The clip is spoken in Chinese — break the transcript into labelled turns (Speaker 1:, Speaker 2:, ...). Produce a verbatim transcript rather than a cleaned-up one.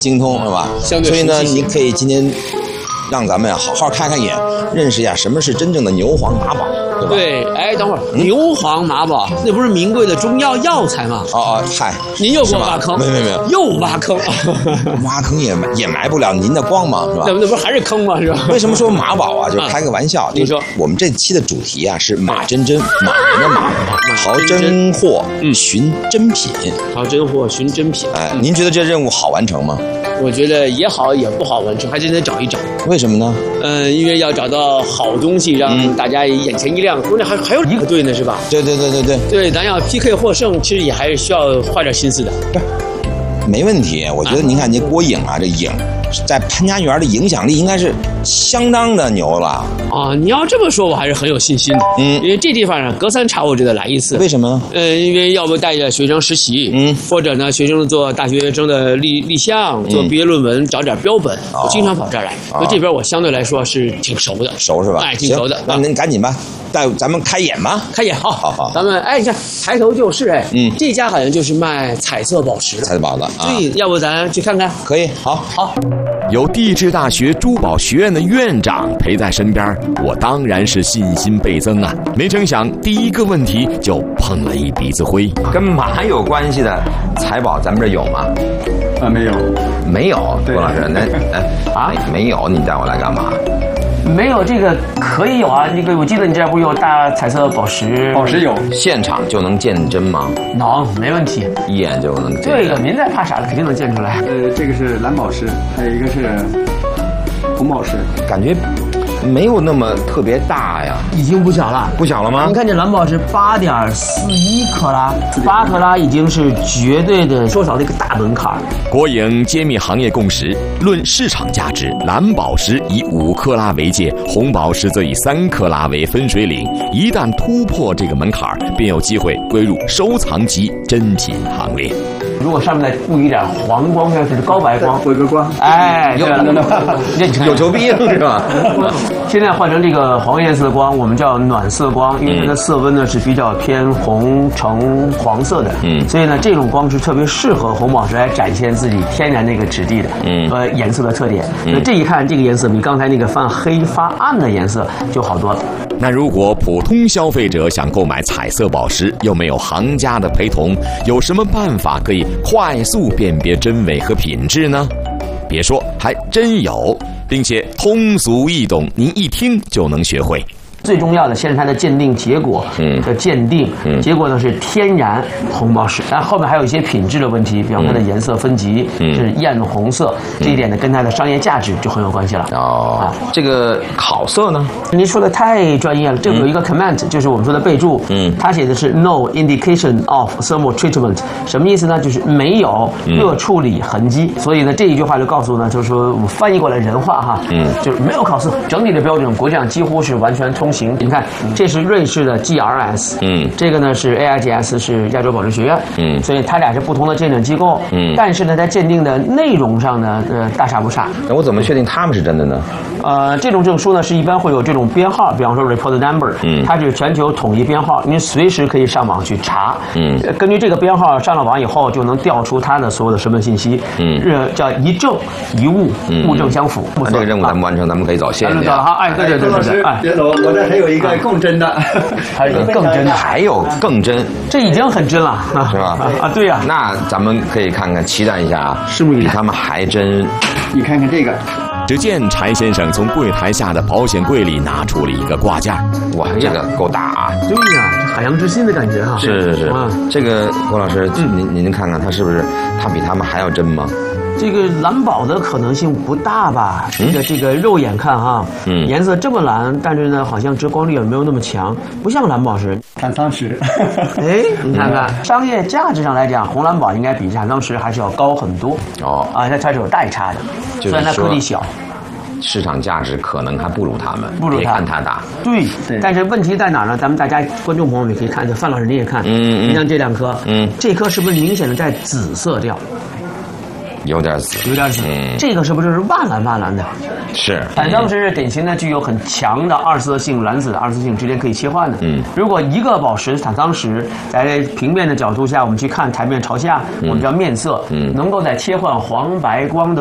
Speaker 1: 精通是吧？
Speaker 2: 相对
Speaker 1: 所以呢，你可以今天让咱们呀好好开开眼，认识一下什么是真正的牛黄马宝，对吧？
Speaker 2: 对，哎，等会儿，嗯、牛黄马宝那不是名贵的中药药材吗？
Speaker 1: 哦哦，嗨，
Speaker 2: 您又给我挖坑？
Speaker 1: 没有没有没有，
Speaker 2: 又挖坑，
Speaker 1: 挖坑也也埋不了您的光芒，是吧？
Speaker 2: 那那不是还是坑吗？是吧？
Speaker 1: 为什么说马宝啊？就开个玩笑。
Speaker 2: 你、啊、说，
Speaker 1: 我们这期的主题啊是马真真，马人的马，淘真货，嗯，寻真品，
Speaker 2: 淘真货，寻真品。
Speaker 1: 哎，您觉得这任务好完成吗？
Speaker 2: 我觉得也好也不好完成，还真得找一找。
Speaker 1: 为什么呢？
Speaker 2: 嗯、呃，因为要找到好东西，让大家眼前一亮。中间还还有一个队呢，是吧？
Speaker 1: 对对对对对。
Speaker 2: 对，咱要 P K 获胜，其实也还是需要花点心思的。
Speaker 1: 不是，没问题。我觉得您看，您郭颖啊，这颖在潘家园的影响力应该是相当的牛了
Speaker 2: 啊！你要这么说，我还是很有信心的。嗯，因为这地方呢，隔三差五就得来一次。
Speaker 1: 为什么呢？
Speaker 2: 呃，因为要不带着学生实习，嗯，或者呢，学生做大学生的立立项，做毕业论文，找点标本，嗯、我经常跑这儿来。所以这边我相对来说是挺熟的，
Speaker 1: 熟是吧？
Speaker 2: 哎，挺熟的。
Speaker 1: 那您赶紧吧，带咱们开眼吧，
Speaker 2: 开眼，好，
Speaker 1: 好好。
Speaker 2: 咱们哎，你看抬头就是，哎，嗯，这家好像就是卖彩色宝石的，
Speaker 1: 彩色宝的啊。
Speaker 2: 对，要不咱去看看？
Speaker 1: 可以，好，
Speaker 2: 好。
Speaker 3: 有地质大学珠宝学院的院长陪在身边，我当然是信心倍增啊！没成想第一个问题就碰了一鼻子灰。
Speaker 1: 跟马有关系的财宝，咱们这有吗？
Speaker 4: 啊，没有，
Speaker 1: 没有。郭老师，那哎啊，没有，你带我来干嘛？
Speaker 2: 没有这个可以有啊，那个我记得你这不是有大彩色宝石？
Speaker 4: 宝石有，
Speaker 1: 现场就能见真吗？
Speaker 2: 能，没问题，
Speaker 1: 一眼就能见。
Speaker 2: 这个您在怕啥的，肯定能见出来。
Speaker 4: 呃，这个是蓝宝石，还有一个是红宝石，
Speaker 1: 感觉没有那么特别大呀，
Speaker 2: 已经不小了，
Speaker 1: 不小了吗？
Speaker 2: 您看这蓝宝石八点四一克拉，八克拉已经是绝对的说少的一个大门槛。
Speaker 3: 郭颖揭秘行业共识，论市场价值，蓝宝石以五克拉为界，红宝石则以三克拉为分水岭。一旦突破这个门槛，便有机会归入收藏级珍品行列。
Speaker 2: 如果上面再布一点黄光，像是高白光，
Speaker 4: 回个光，
Speaker 2: 哎，有
Speaker 1: 有求必应是吧？
Speaker 2: 现在换成这个黄颜色的光，我们叫暖色光，因为它的色温呢是比较偏红橙黄色的，嗯，所以呢这种光是特别适合红宝石来展现自己天然那个质地的，嗯，和颜色的特点。那、嗯、这一看，这个颜色比刚才那个泛黑发暗的颜色就好多了。
Speaker 3: 那如果普通消费者想购买彩色宝石，又没有行家的陪同，有什么办法可以快速辨别真伪和品质呢？别说，还真有，并且通俗易懂，您一听就能学会。
Speaker 2: 最重要的，先是它的鉴定结果的鉴定，嗯、结果呢是天然红宝石，但后面还有一些品质的问题，比方它的颜色分级、嗯、是艳红色，嗯、这一点呢跟它的商业价值就很有关系了。
Speaker 1: 哦，啊、这个烤色呢？
Speaker 2: 您说的太专业了，这个有一个 comment，、嗯、就是我们说的备注，嗯，它写的是 no indication of thermal treatment， 什么意思呢？就是没有热处理痕迹。嗯、所以呢这一句话就告诉呢，就是说我们翻译过来人话哈，嗯，就是没有烤色，整体的标准国际上几乎是完全通。行，你看，这是瑞士的 G R S， 嗯，这个呢是 A I G S， 是亚洲宝石学院，嗯，所以它俩是不同的鉴定机构，嗯，但是呢，在鉴定的内容上呢，呃，大差不差。
Speaker 1: 那我怎么确定他们是真的呢？
Speaker 2: 呃，这种证书呢是一般会有这种编号，比方说 report number， 嗯，它是全球统一编号，您随时可以上网去查，嗯，根据这个编号上了网以后，就能调出它的所有的身份信息，嗯，这叫一证一物，嗯、物证相符。
Speaker 1: 那这个任务咱们完成，咱们可以走，谢谢你。
Speaker 2: 走了哈，哎，对对对对对，哎，
Speaker 4: 别走，我这还有一个更真的，
Speaker 2: 还有一个更真的，
Speaker 1: 还有更真，
Speaker 2: 这已经很真了，
Speaker 1: 是吧？
Speaker 2: 啊，对呀。
Speaker 1: 那咱们可以看看，期待一下啊，
Speaker 2: 拭目以待，
Speaker 1: 比他们还真。
Speaker 4: 你看看这个。
Speaker 3: 只见柴先生从柜台下的保险柜里拿出了一个挂件，
Speaker 1: 哇，这个够大啊！
Speaker 2: 对呀，海洋之心的感觉哈。
Speaker 1: 是是是，这个郭老师，嗯、您您看看，它是不是它比他们还要真吗？
Speaker 2: 这个蓝宝的可能性不大吧？这个、嗯、这个肉眼看哈，嗯，颜色这么蓝，但是呢，好像遮光力也没有那么强，不像蓝宝石。
Speaker 4: 坦桑石，
Speaker 2: 哎，你看看，嗯、商业价值上来讲，红蓝宝应该比坦桑石还是要高很多。哦，啊，它它是有代差的，虽然它颗粒小。
Speaker 1: 市场价值可能还不如他们，
Speaker 2: 不如他
Speaker 1: 看他大。
Speaker 2: 对，对。但是问题在哪儿呢？咱们大家观众朋友们也可以看，范老师您也看，嗯嗯，你像这两颗，嗯，这颗是不是明显的在紫色调？
Speaker 1: 有点紫，
Speaker 2: 有点紫。
Speaker 1: 嗯，
Speaker 2: 这个是不是是万蓝万蓝的？
Speaker 1: 是。
Speaker 2: 坦桑石是典型的具有很强的二色性、蓝紫的二色性之间可以切换的。
Speaker 1: 嗯，
Speaker 2: 如果一个宝石坦桑石在平面的角度下，我们去看台面朝下，我们叫面色，嗯，能够在切换黄白光的